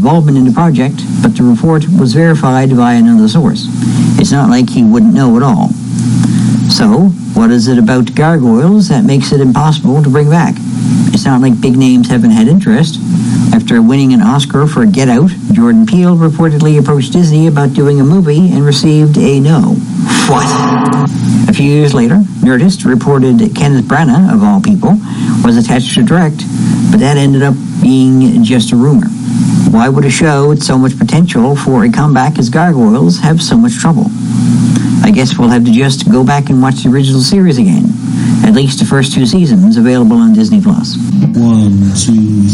involvement in the project, but the report was verified by another source. It's not like he wouldn't know it all. So, what is it about gargoyles that makes it impossible to bring back? It's not like big names haven't had interest. After winning an Oscar for Get Out, Jordan Peele reportedly approached Disney about doing a movie and received a no. What? A few years later, Nerdist reported Kenneth Branagh, of all people, was attached to direct, but that ended up being just a rumor. Why would a show with so much potential for a comeback as Gargoyles have so much trouble? I guess we'll have to just go back and watch the original series again. At least the first 2 seasons available on Disney+. 1, 2,